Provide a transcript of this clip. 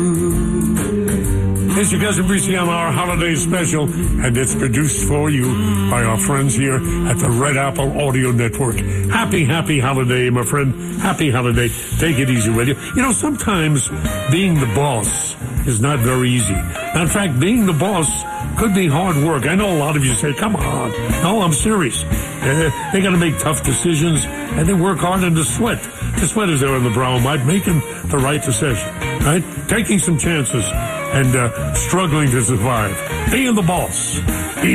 It's your Cousin Brucey on our holiday special, and it's produced for you by our friends here at the Red Apple Audio Network. Happy holiday, my friend. Happy holiday. Take it easy with you. You know, sometimes being the boss is not very easy. In fact, being the boss could be hard work. I know a lot of you say, come on. No, I'm serious. They got to make tough decisions, and they work hard in the sweat. The sweat is there on the brow, Mike, making the right decision, right? Taking some chances and struggling to survive. Being the boss.